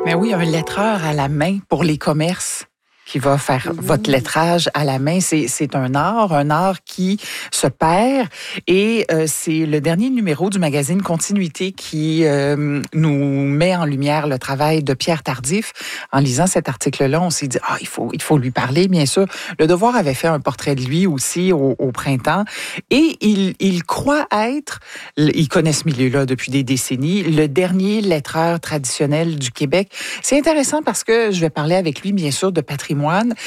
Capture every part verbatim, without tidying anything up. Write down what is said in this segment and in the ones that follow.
Mais oui, un lettreur à la main pour les commerces qui va faire mmh. votre lettrage à la main. C'est, c'est un art, un art qui se perd. Et euh, c'est le dernier numéro du magazine Continuité qui euh, nous met en lumière le travail de Pierre Tardif. En lisant cet article-là, on s'est dit, ah, il faut, il faut lui parler, bien sûr. Le Devoir avait fait un portrait de lui aussi au, au printemps. Et il, il croit être, il connaît ce milieu-là depuis des décennies, le dernier lettreur traditionnel du Québec. C'est intéressant parce que je vais parler avec lui, bien sûr, de patrimoine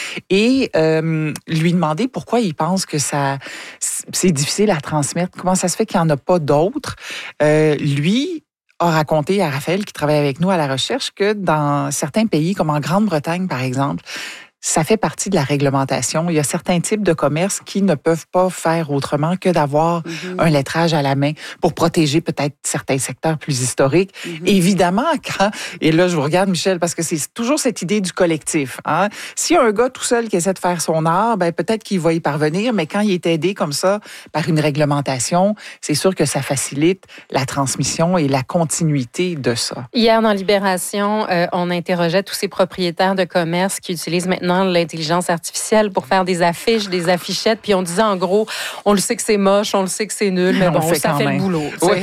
et euh, lui demander pourquoi il pense que ça c'est difficile à transmettre. Comment ça se fait qu'il n'y en a pas d'autres? Euh, lui a raconté à Raphaël, qui travaille avec nous à la recherche, que dans certains pays, comme en Grande-Bretagne, par exemple, ça fait partie de la réglementation. Il y a certains types de commerces qui ne peuvent pas faire autrement que d'avoir mm-hmm. un lettrage à la main pour protéger peut-être certains secteurs plus historiques. Mm-hmm. Évidemment, quand... Et là, je vous regarde, Michel, parce que c'est toujours cette idée du collectif. Hein? S'il y a un gars tout seul qui essaie de faire son art, ben peut-être qu'il va y parvenir, mais quand il est aidé comme ça par une réglementation, c'est sûr que ça facilite la transmission et la continuité de ça. Hier, dans Libération, euh, on interrogeait tous ces propriétaires de commerce qui utilisent maintenant l'intelligence artificielle pour faire des affiches, des affichettes, puis on disait en gros, on le sait que c'est moche, on le sait que c'est nul, mais bon, fait ça fait même. Le boulot. Oui.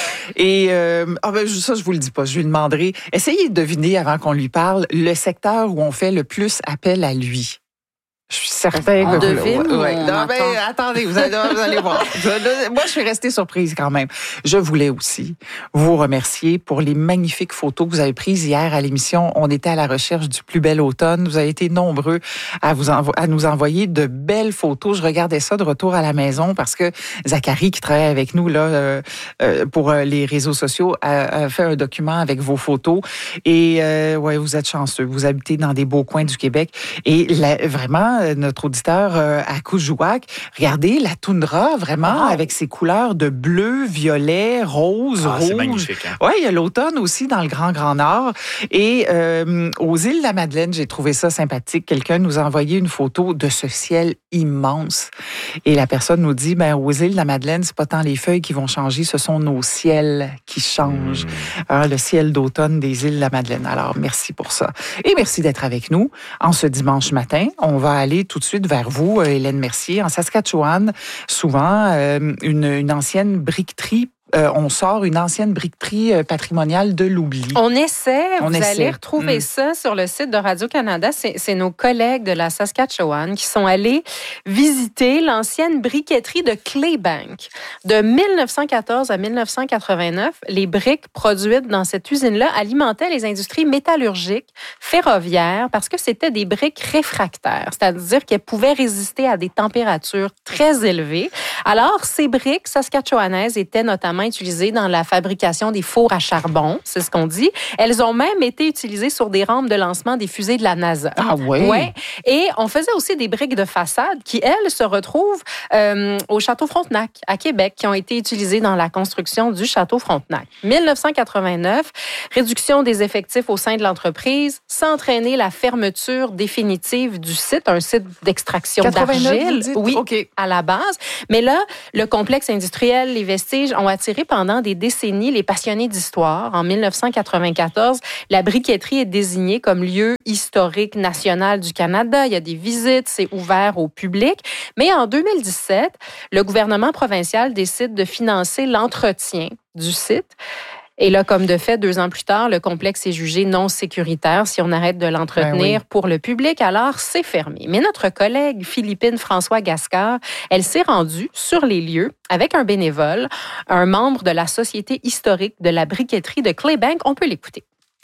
Et euh, ah ben, ça, je vous le dis pas, je lui demanderai. Essayez de deviner avant qu'on lui parle le secteur où on fait le plus appel à lui. Je suis certain on que devine, vous... Ouais. On non, ben, attendez, vous allez, vous allez voir. Moi, je suis restée surprise quand même. Je voulais aussi vous remercier pour les magnifiques photos que vous avez prises hier à l'émission. On était à la recherche du plus bel automne. Vous avez été nombreux à, vous envo- à nous envoyer de belles photos. Je regardais ça de retour à la maison parce que Zachary, qui travaille avec nous là euh, euh, pour euh, les réseaux sociaux, a, a fait un document avec vos photos. Et euh, ouais, vous êtes chanceux. Vous habitez dans des beaux coins du Québec. Et la, vraiment, notre auditeur euh, à Coujouac, regardez la toundra, vraiment, oh. avec ses couleurs de bleu, violet, rose, ah, rouge. C'est magnifique. Hein? Oui, il y a l'automne aussi dans le Grand Grand Nord. Et euh, aux îles de la Madeleine, j'ai trouvé ça sympathique. Quelqu'un nous a envoyé une photo de ce ciel immense. Et la personne nous dit, ben, aux îles de la Madeleine, c'est pas tant les feuilles qui vont changer, ce sont nos ciels qui changent. Mmh. Hein, le ciel d'automne des îles de la Madeleine. Alors, merci pour ça. Et merci d'être avec nous en ce dimanche matin. On va aller tout de suite vers vous, Hélène Mercier, en Saskatchewan. Souvent, euh, une, une ancienne briqueterie. Euh, on sort une ancienne briqueterie euh, patrimoniale de l'oubli. On essaie. On vous essaie. Allez retrouver mmh. ça sur le site de Radio-Canada. C'est, c'est nos collègues de la Saskatchewan qui sont allés visiter l'ancienne briqueterie de Claybank. De dix-neuf cent quatorze à dix-neuf cent quatre-vingt-neuf, les briques produites dans cette usine-là alimentaient les industries métallurgiques, ferroviaires, parce que c'était des briques réfractaires, c'est-à-dire qu'elles pouvaient résister à des températures très élevées. Alors, ces briques saskatchewanaises étaient notamment utilisées dans la fabrication des fours à charbon, c'est ce qu'on dit. Elles ont même été utilisées sur des rampes de lancement des fusées de la NASA. Ah oui? Ouais. Et on faisait aussi des briques de façade qui, elles, se retrouvent euh, au Château Frontenac, à Québec, qui ont été utilisées dans la construction du Château Frontenac. dix-neuf cent quatre-vingt-neuf, réduction des effectifs au sein de l'entreprise, sans entraîner la fermeture définitive du site, un site d'extraction d'argile, oui, okay. à la base. Mais là, le complexe industriel, les vestiges ont attiré pendant des décennies les passionnés d'histoire. En dix-neuf cent quatre-vingt-quatorze, la briqueterie est désignée comme lieu historique national du Canada. Il y a des visites, c'est ouvert au public. Mais en deux mille dix-sept, le gouvernement provincial décide de financer l'entretien du site. Et là, comme de fait, deux ans plus tard, le complexe est jugé non sécuritaire si on arrête de l'entretenir ben oui. pour le public. Alors, c'est fermé. Mais notre collègue Philippine François-Gascard, elle s'est rendue sur les lieux avec un bénévole, un membre de la Société historique de la briqueterie de Claybank. On peut l'écouter.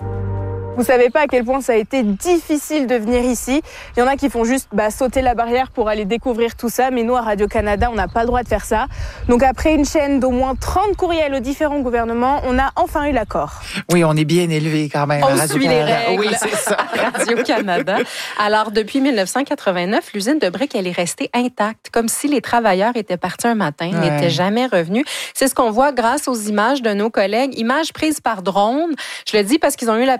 Vous savez pas à quel point ça a été difficile de venir ici. Il y en a qui font juste bah, sauter la barrière pour aller découvrir tout ça, mais nous, à Radio-Canada, on n'a pas le droit de faire ça. Donc après une chaîne d'au moins trente courriels aux différents gouvernements, on a enfin eu l'accord. Oui, on est bien élevé quand même. On suit les règles. Oui, c'est ça. Radio-Canada. Alors, depuis dix-neuf cent quatre-vingt-neuf, l'usine de briques, elle est restée intacte, comme si les travailleurs étaient partis un matin, ouais. n'étaient jamais revenus. C'est ce qu'on voit grâce aux images de nos collègues, images prises par drone. Je le dis parce qu'ils ont eu la permission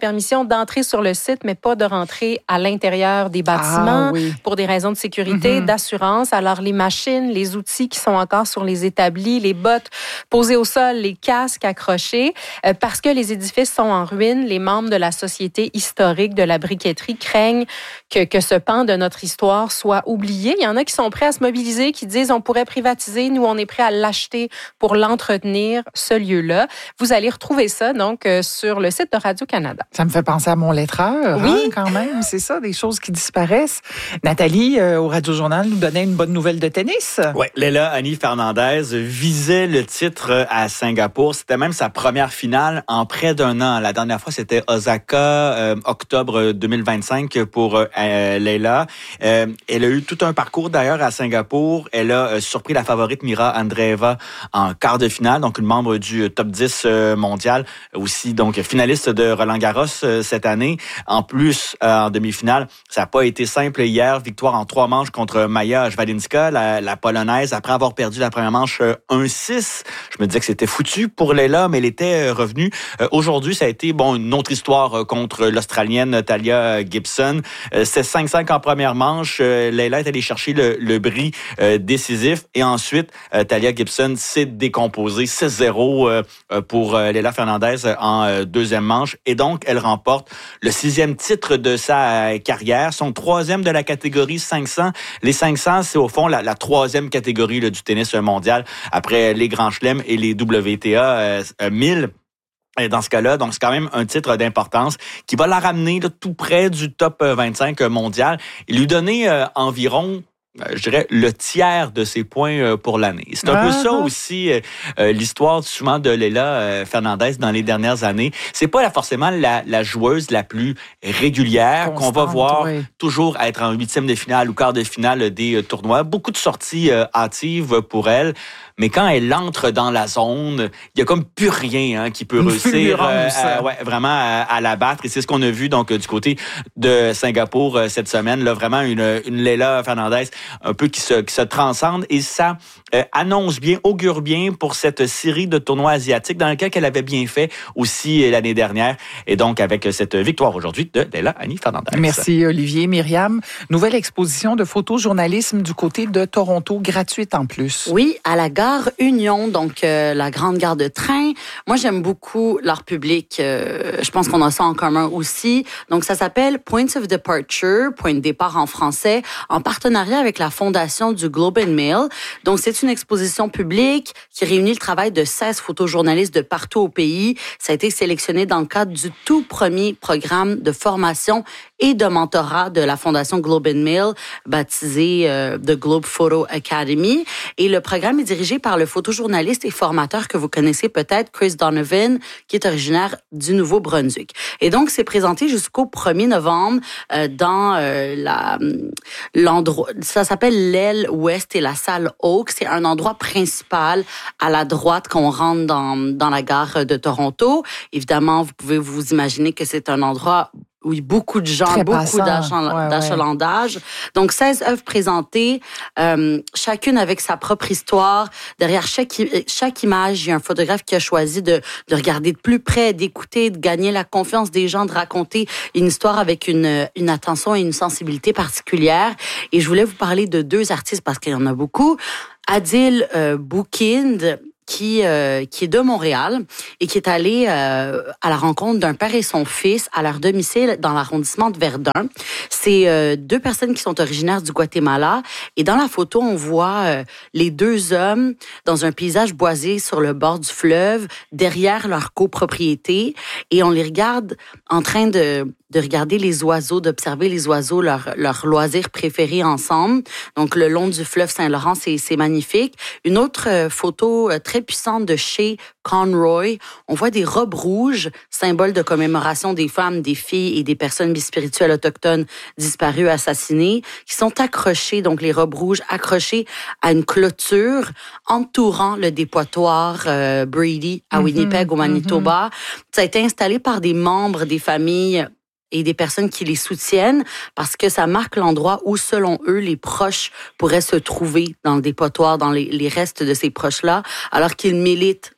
interdiction d'entrer sur le site, mais pas de rentrer à l'intérieur des bâtiments ah, oui. pour des raisons de sécurité, mm-hmm. d'assurance. Alors, les machines, les outils qui sont encore sur les établis, les bottes posées au sol, les casques accrochés, euh, parce que les édifices sont en ruine, les membres de la Société historique de la briqueterie craignent que, que ce pan de notre histoire soit oublié. Il y en a qui sont prêts à se mobiliser, qui disent on pourrait privatiser, nous on est prêts à l'acheter pour l'entretenir, ce lieu-là. Vous allez retrouver ça donc euh, sur le site de Radio-Canada. Ça me fait penser à mon lettreur, oui. hein, quand même. C'est ça, des choses qui disparaissent. Nathalie, euh, au Radio-Journal, nous donnait une bonne nouvelle de tennis. Oui, Leila Annie Fernandez visait le titre à Singapour. C'était même sa première finale en près d'un an. La dernière fois, c'était Osaka, euh, octobre deux mille vingt-cinq pour euh, Leila. Euh, elle a eu tout un parcours d'ailleurs à Singapour. Elle a euh, surpris la favorite Mira Andreeva en quart de finale, donc une membre du top dix euh, mondial, aussi donc finaliste de Roland-Garros euh, cette année. En plus, euh, en demi-finale, ça n'a pas été simple hier. Victoire en trois manches contre Maja Jwalinska, la, la Polonaise, après avoir perdu la première manche euh, un six. Je me disais que c'était foutu pour Leila, mais elle était euh, revenue. Euh, aujourd'hui, ça a été bon une autre histoire euh, contre l'Australienne Talia Gibson. Euh, c'est cinq cinq en première manche. Euh, Leila est allée chercher le, le bris euh, décisif. Et ensuite, euh, Talia Gibson s'est décomposée six zéro euh, pour euh, Leila Fernandez en euh, deuxième manche. Et donc, elle remporte le sixième titre de sa euh, carrière, son troisième de la catégorie cinq cents. Les cinq cents, c'est au fond la, la troisième catégorie là, du tennis mondial, après les Grands Chelems et les W T A euh, mille. Et dans ce cas-là, donc c'est quand même un titre d'importance qui va la ramener là, tout près du top vingt-cinq mondial et lui donner euh, environ je dirais, le tiers de ses points pour l'année. C'est un ah, peu ça aussi, euh, l'histoire souvent de Leila euh, Fernandez dans les dernières années. C'est pas là, forcément la, la joueuse la plus régulière Constante, qu'on va voir oui. toujours être en huitième de finale ou quart de finale des euh, tournois. Beaucoup de sorties euh, hâtives pour elle. Mais quand elle entre dans la zone, il y a comme plus rien hein, qui peut réussir euh, à, ouais, vraiment à, à la battre. Et c'est ce qu'on a vu donc du côté de Singapour euh, cette semaine. Là, vraiment une, une Leila Fernandez un peu qui se, qui se transcende. Et ça euh, annonce bien, augure bien pour cette série de tournois asiatiques dans lequel elle avait bien fait aussi l'année dernière. Et donc avec cette victoire aujourd'hui de Leila Annie Fernandez. Merci Olivier. Myriam, nouvelle exposition de photojournalisme du côté de Toronto, gratuite en plus. Oui, à la gare Union, donc euh, la grande gare de train. Moi, j'aime beaucoup l'art public. Euh, je pense qu'on a ça en commun aussi. Donc, ça s'appelle Points of Departure, point de départ en français, en partenariat avec la fondation du Globe and Mail. Donc, c'est une exposition publique qui réunit le travail de seize photojournalistes de partout au pays. Ça a été sélectionné dans le cadre du tout premier programme de formation et de mentorat de la fondation Globe and Mail, baptisé euh, The Globe Photo Academy. Et le programme est dirigé par le photojournaliste et formateur que vous connaissez peut-être, Chris Donovan, qui est originaire du Nouveau-Brunswick. Et donc, c'est présenté jusqu'au premier novembre euh, dans euh, la l'endroit, ça s'appelle l'aile ouest et la salle Oak. C'est un endroit principal à la droite qu'on rentre dans, dans la gare de Toronto. Évidemment, vous pouvez vous imaginer que c'est un endroit oui, beaucoup de gens, Très beaucoup d'achalandage. Ouais, ouais. Donc, seize œuvres présentées, euh, chacune avec sa propre histoire. Derrière chaque, chaque image, il y a un photographe qui a choisi de, de regarder de plus près, d'écouter, de gagner la confiance des gens, de raconter une histoire avec une, une attention et une sensibilité particulière. Et je voulais vous parler de deux artistes parce qu'il y en a beaucoup. Adil euh, Boukind, qui euh, qui est de Montréal et qui est allé euh, à la rencontre d'un père et son fils à leur domicile dans l'arrondissement de Verdun. C'est euh, deux personnes qui sont originaires du Guatemala et dans la photo, on voit euh, les deux hommes dans un paysage boisé sur le bord du fleuve, derrière leur copropriété et on les regarde en train de de regarder les oiseaux, d'observer les oiseaux, leur, leur loisir préféré ensemble. Donc, le long du fleuve Saint-Laurent, c'est, c'est magnifique. Une autre euh, photo euh, très puissante de Shay Conroy. On voit des robes rouges, symbole de commémoration des femmes, des filles et des personnes bispirituelles autochtones disparues, assassinées, qui sont accrochées, donc les robes rouges accrochées à une clôture entourant le dépotoir euh, Brady à mm-hmm, Winnipeg, au Manitoba. Mm-hmm. Ça a été installé par des membres des familles et des personnes qui les soutiennent parce que ça marque l'endroit où, selon eux, les proches pourraient se trouver dans le dépotoir, dans les, les restes de ces proches-là, alors qu'ils militent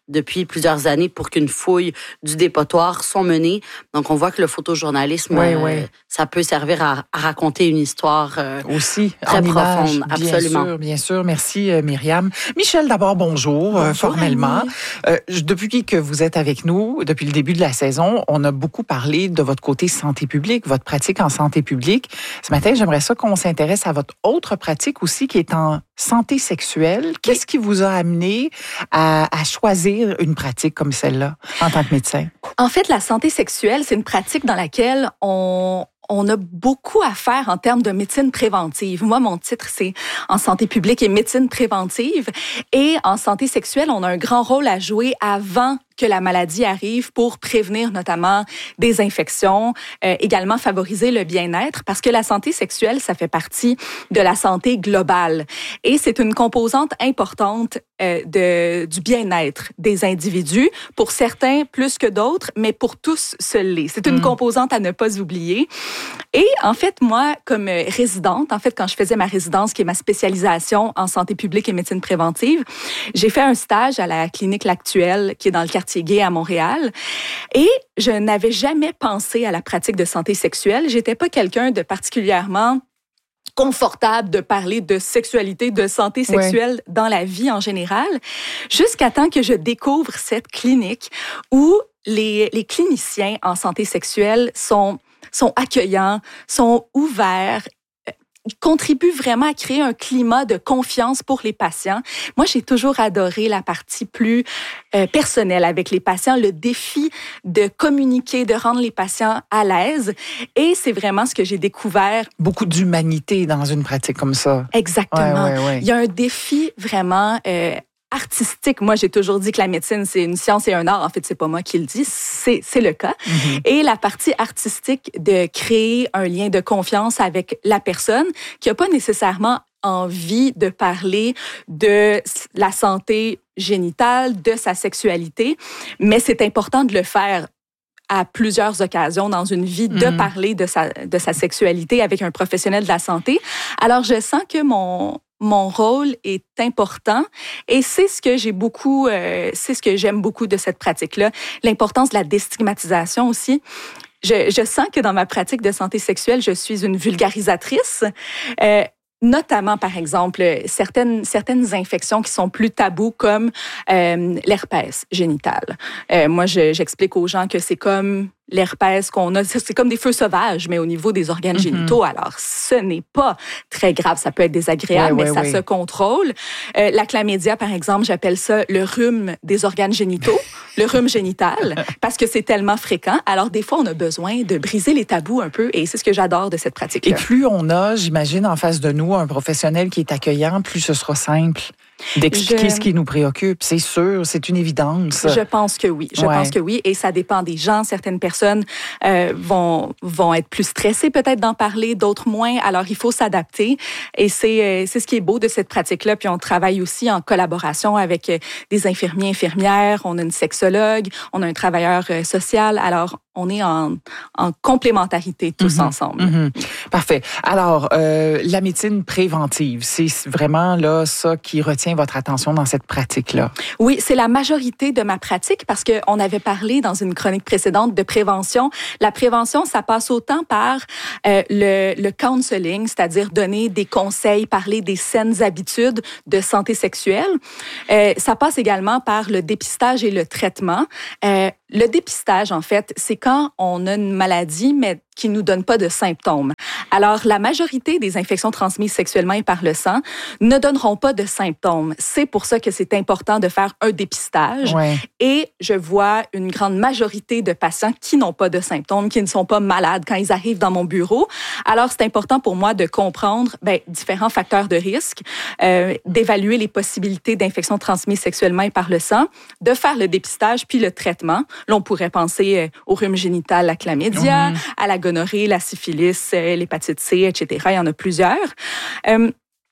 depuis plusieurs années pour qu'une fouille du dépotoir soit menée. Donc, on voit que le photojournalisme, oui, euh, oui. ça peut servir à, à raconter une histoire euh, aussi très en profonde. Image, Absolument. Bien sûr, bien sûr. Merci, euh, Myriam. Michel, d'abord, bonjour, bonjour euh, formellement. Euh, depuis que vous êtes avec nous, depuis le début de la saison, on a beaucoup parlé de votre côté santé publique, votre pratique en santé publique. Ce matin, j'aimerais ça qu'on s'intéresse à votre autre pratique aussi, qui est en santé sexuelle. Qu'est-ce oui. qui vous a amené à, à choisir une pratique comme celle-là en tant que médecin? En fait, la santé sexuelle, c'est une pratique dans laquelle on... On a beaucoup à faire en termes de médecine préventive. Moi, mon titre, c'est en santé publique et médecine préventive. Et en santé sexuelle, on a un grand rôle à jouer avant que la maladie arrive pour prévenir notamment des infections, euh, également favoriser le bien-être, parce que la santé sexuelle, ça fait partie de la santé globale. Et c'est une composante importante euh, de, du bien-être des individus, pour certains plus que d'autres, mais pour tous, ce l'est. C'est une mmh. composante à ne pas oublier. Et en fait, moi, comme résidente, en fait, quand je faisais ma résidence, qui est ma spécialisation en santé publique et médecine préventive, j'ai fait un stage à la clinique L'Actuelle, qui est dans le quartier gay à Montréal. Et je n'avais jamais pensé à la pratique de santé sexuelle. J'étais pas quelqu'un de particulièrement confortable de parler de sexualité, de santé sexuelle ouais. dans la vie en général, jusqu'à temps que je découvre cette clinique où les, les cliniciens en santé sexuelle sont sont accueillants, sont ouverts, ils contribuent vraiment à créer un climat de confiance pour les patients. Moi, j'ai toujours adoré la partie plus euh, personnelle avec les patients, le défi de communiquer, de rendre les patients à l'aise. Et c'est vraiment ce que j'ai découvert. Beaucoup d'humanité dans une pratique comme ça. Exactement. Ouais, ouais, ouais. Il y a un défi vraiment euh, artistique. Moi, j'ai toujours dit que la médecine, c'est une science et un art. En fait, c'est pas moi qui le dis, c'est, c'est le cas. Mm-hmm. Et la partie artistique de créer un lien de confiance avec la personne qui a pas nécessairement envie de parler de la santé génitale, de sa sexualité, mais c'est important de le faire à plusieurs occasions dans une vie, de mmh. parler de sa, de sa sexualité avec un professionnel de la santé. Alors, je sens que mon, mon rôle est important et c'est ce que j'ai beaucoup, euh, c'est ce que j'aime beaucoup de cette pratique-là. L'importance de la déstigmatisation aussi. Je, je sens que dans ma pratique de santé sexuelle, je suis une vulgarisatrice. Euh, Notamment, par exemple, certaines, certaines infections qui sont plus tabous, comme euh, l'herpès génital. Euh, moi, je, j'explique aux gens que c'est comme l'herpès qu'on a, c'est comme des feux sauvages, mais au niveau des organes mm-hmm. génitaux. Alors, ce n'est pas très grave. Ça peut être désagréable, ouais, mais ouais, ça ouais. se contrôle. Euh, la chlamydia, par exemple, j'appelle ça le rhume des organes génitaux, le rhume génital, parce que c'est tellement fréquent. Alors, des fois, on a besoin de briser les tabous un peu, et c'est ce que j'adore de cette pratique-là. Et plus on a, j'imagine, en face de nous, un professionnel qui est accueillant, plus ce sera simple d'expliquer je... ce qui nous préoccupe. C'est sûr, c'est une évidence. Je pense que oui. Je ouais. pense que oui. Et ça dépend des gens. Certaines personnes euh, vont, vont être plus stressées peut-être d'en parler, d'autres moins. Alors, il faut s'adapter. Et c'est, euh, c'est ce qui est beau de cette pratique-là. Puis on travaille aussi en collaboration avec des infirmiers, infirmières. On a une sexologue, on a un travailleur euh, social. Alors, on est en, en complémentarité tous mm-hmm. ensemble. Mm-hmm. Parfait. Alors, euh, la médecine préventive, c'est vraiment là ça qui retient votre attention dans cette pratique-là? Oui, c'est la majorité de ma pratique parce qu'on avait parlé dans une chronique précédente de prévention. La prévention, ça passe autant par euh, le, le counseling, c'est-à-dire donner des conseils, parler des saines habitudes de santé sexuelle. Euh, ça passe également par le dépistage et le traitement. Euh, Le dépistage, en fait, c'est quand on a une maladie, mais qui nous donne pas de symptômes. Alors, la majorité des infections transmises sexuellement et par le sang ne donneront pas de symptômes. C'est pour ça que c'est important de faire un dépistage. Ouais. Et je vois une grande majorité de patients qui n'ont pas de symptômes, qui ne sont pas malades quand ils arrivent dans mon bureau. Alors, c'est important pour moi de comprendre ben, différents facteurs de risque, euh, d'évaluer les possibilités d'infections transmises sexuellement et par le sang, de faire le dépistage puis le traitement. Là, on pourrait penser au rhume génital, la chlamydia, mmh. à la gonorrhée, la syphilis, l'hépatite C, et cetera. Il y en a plusieurs. Euh,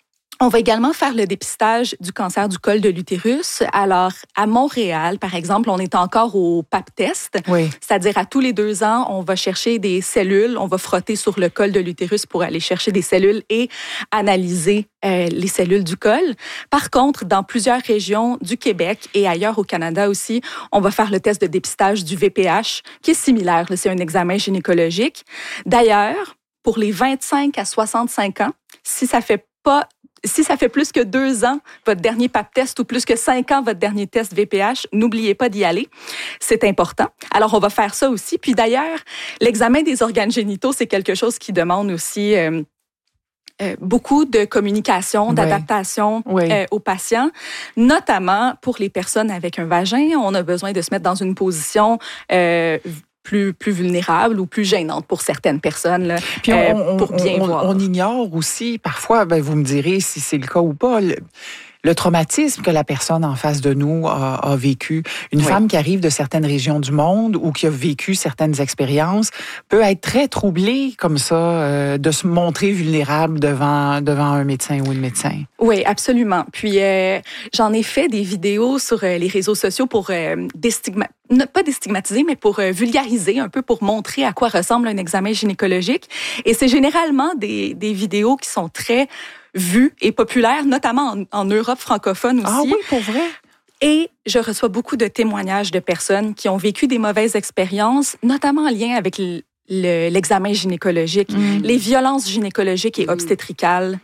On va également faire le dépistage du cancer du col de l'utérus. Alors, à Montréal, par exemple, on est encore au Pap test. Oui. C'est-à-dire, à tous les deux ans, on va chercher des cellules, on va frotter sur le col de l'utérus pour aller chercher des cellules et analyser euh, les cellules du col. Par contre, dans plusieurs régions du Québec et ailleurs au Canada aussi, on va faire le test de dépistage du V P H, qui est similaire. C'est un examen gynécologique. D'ailleurs, pour les vingt-cinq à soixante-cinq ans, si ça fait pas Si ça fait plus que deux ans, votre dernier Pap test, ou plus que cinq ans, votre dernier test V P H, n'oubliez pas d'y aller. C'est important. Alors, on va faire ça aussi. Puis d'ailleurs, l'examen des organes génitaux, c'est quelque chose qui demande aussi euh, euh, beaucoup de communication, Oui. d'adaptation Oui. euh, aux patients, notamment pour les personnes avec un vagin. On a besoin de se mettre dans une position euh, plus plus vulnérable ou plus gênante pour certaines personnes là, Puis on, euh, on, pour bien on, voir. on ignore aussi, parfois, ben, vous me direz si c'est le cas ou pas, le, le traumatisme que la personne en face de nous a, a vécu. Une Oui. femme qui arrive de certaines régions du monde ou qui a vécu certaines expériences peut être très troublée comme ça, euh, de se montrer vulnérable devant, devant un médecin ou une médecin. Oui, absolument. Puis euh, j'en ai fait des vidéos sur euh, les réseaux sociaux pour euh, déstigma... ne pas déstigmatiser, mais pour euh, vulgariser un peu, pour montrer à quoi ressemble un examen gynécologique. Et c'est généralement des, des vidéos qui sont très vues et populaires, notamment en, en Europe francophone aussi. Ah oui, pour vrai? Et je reçois beaucoup de témoignages de personnes qui ont vécu des mauvaises expériences, notamment en lien avec le, le, l'examen gynécologique, Mm. les violences gynécologiques et obstétricales.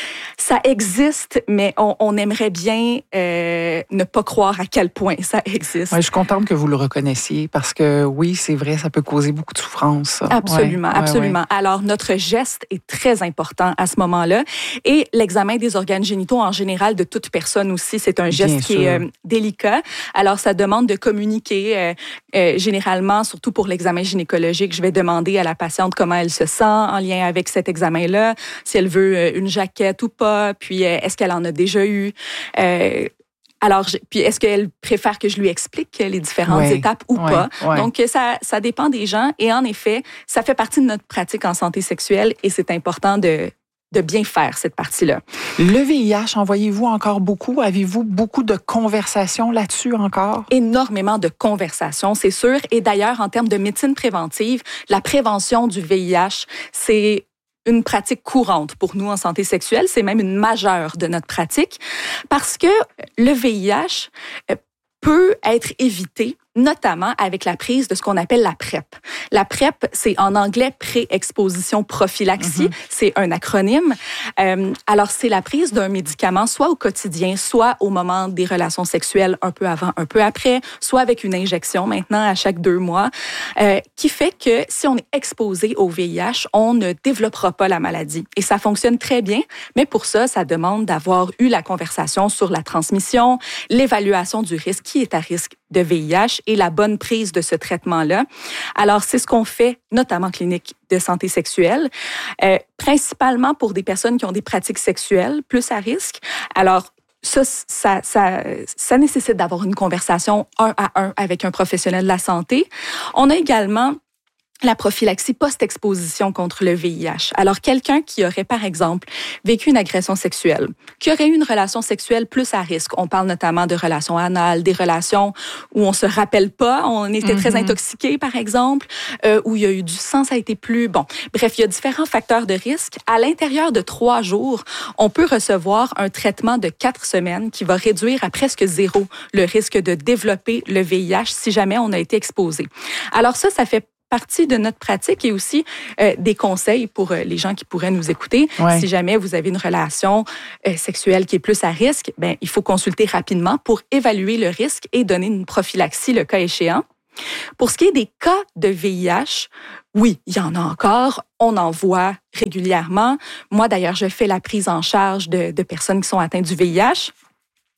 Ça existe, mais on, on aimerait bien euh, ne pas croire à quel point ça existe. Ouais, je suis contente que vous le reconnaissiez parce que oui, c'est vrai, ça peut causer beaucoup de souffrance. Ça. Absolument, Ouais, ouais, absolument. ouais. Alors, notre geste est très important à ce moment-là. Et l'examen des organes génitaux, en général, de toute personne aussi, c'est un geste Bien qui sûr. est euh, délicat. Alors, ça demande de communiquer. Euh, euh, généralement, surtout pour l'examen gynécologique, je vais demander à la patiente comment elle se sent en lien avec cet examen-là, si elle veut euh, une jaquette ou pas, puis euh, est-ce qu'elle en a déjà eu. Euh, Alors, je, puis est-ce qu'elle préfère que je lui explique les différentes Ouais, étapes ou ouais, pas? ouais. Donc, ça, ça dépend des gens. Et en effet, ça fait partie de notre pratique en santé sexuelle et c'est important de, de bien faire cette partie-là. Le V I H, en voyez-vous encore beaucoup? Avez-vous beaucoup de conversations là-dessus encore? Énormément de conversations, c'est sûr. Et d'ailleurs, en termes de médecine préventive, la prévention du V I H, c'est une pratique courante pour nous en santé sexuelle. C'est même une majeure de notre pratique parce que le V I H peut être évité, notamment avec la prise de ce qu'on appelle la PrEP. La PrEP, c'est en anglais pré-exposition prophylaxie. Mm-hmm. C'est un acronyme. Euh, alors, c'est la prise d'un médicament, soit au quotidien, soit au moment des relations sexuelles, un peu avant, un peu après, soit avec une injection maintenant à chaque deux mois, euh, qui fait que si on est exposé au V I H, on ne développera pas la maladie. Et ça fonctionne très bien, mais pour ça, ça demande d'avoir eu la conversation sur la transmission, l'évaluation du risque, qui est à risque de V I H et la bonne prise de ce traitement-là. Alors, c'est ce qu'on fait, notamment clinique de santé sexuelle, euh, principalement pour des personnes qui ont des pratiques sexuelles plus à risque. Alors, ça, ça, ça, ça nécessite d'avoir une conversation un à un avec un professionnel de la santé. On a également la prophylaxie post-exposition contre le V I H. Alors, quelqu'un qui aurait, par exemple, vécu une agression sexuelle, qui aurait eu une relation sexuelle plus à risque, on parle notamment de relations anales, des relations où on se rappelle pas, on était mm-hmm. très intoxiqué, par exemple, euh, où il y a eu du sang, ça a été plus... Bon, bref, il y a différents facteurs de risque. À l'intérieur de trois jours, on peut recevoir un traitement de quatre semaines qui va réduire à presque zéro le risque de développer le V I H si jamais on a été exposé. Alors ça, ça fait partie de notre pratique et aussi euh, des conseils pour euh, les gens qui pourraient nous écouter. Ouais. Si jamais vous avez une relation euh, sexuelle qui est plus à risque, ben, il faut consulter rapidement pour évaluer le risque et donner une prophylaxie le cas échéant. Pour ce qui est des cas de V I H, oui, il y en a encore. On en voit régulièrement. Moi, d'ailleurs, je fais la prise en charge de, de personnes qui sont atteintes du V I H.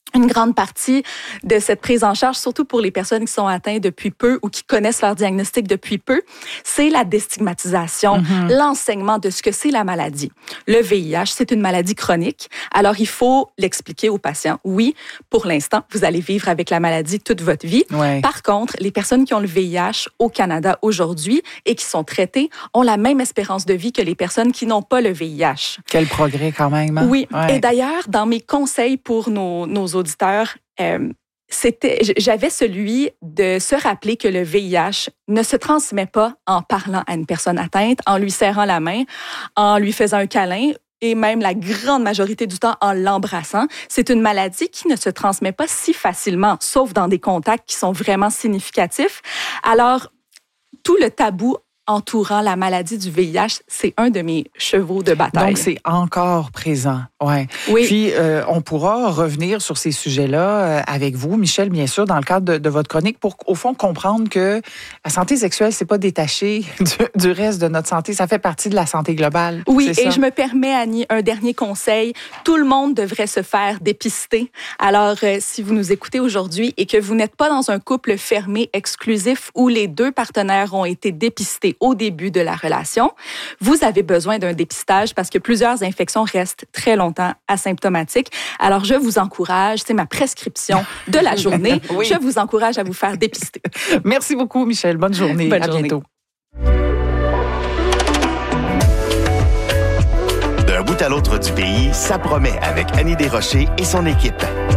Une grande partie de cette prise en charge, surtout pour les personnes qui sont atteintes depuis peu ou qui connaissent leur diagnostic depuis peu, c'est la déstigmatisation, mm-hmm. l'enseignement de ce que c'est la maladie. Le V I H, c'est une maladie chronique. Alors, il faut l'expliquer aux patients. Oui, pour l'instant, vous allez vivre avec la maladie toute votre vie. Ouais. Par contre, les personnes qui ont le V I H au Canada aujourd'hui et qui sont traitées ont la même espérance de vie que les personnes qui n'ont pas le V I H. Quel progrès quand même. Hein? Oui. Ouais. Et d'ailleurs, dans mes conseils pour nos, nos auditeurs, euh, c'était, j'avais celui de se rappeler que le V I H ne se transmet pas en parlant à une personne atteinte, en lui serrant la main, en lui faisant un câlin, et même la grande majorité du temps en l'embrassant. C'est une maladie qui ne se transmet pas si facilement, sauf dans des contacts qui sont vraiment significatifs. Alors, tout le tabou entourant la maladie du V I H, c'est un de mes chevaux de bataille. Donc, c'est encore présent. Ouais. Oui. Puis, euh, on pourra revenir sur ces sujets-là euh, avec vous, Michel, bien sûr, dans le cadre de, de votre chronique, pour, au fond, comprendre que la santé sexuelle, c'est pas détaché du, du reste de notre santé. Ça fait partie de la santé globale. Oui, c'est et ça? je me permets, Annie, un dernier conseil. Tout le monde devrait se faire dépister. Alors, euh, si vous nous écoutez aujourd'hui et que vous n'êtes pas dans un couple fermé, exclusif, où les deux partenaires ont été dépistés au début de la relation, vous avez besoin d'un dépistage parce que plusieurs infections restent très longtemps asymptomatiques. Alors, je vous encourage, c'est ma prescription de la journée, oui. Je vous encourage à vous faire dépister. Merci beaucoup, Michel. Bonne journée. Bonne à journée. bientôt. D'un bout à l'autre du pays, ça promet avec Annie Desrochers et son équipe.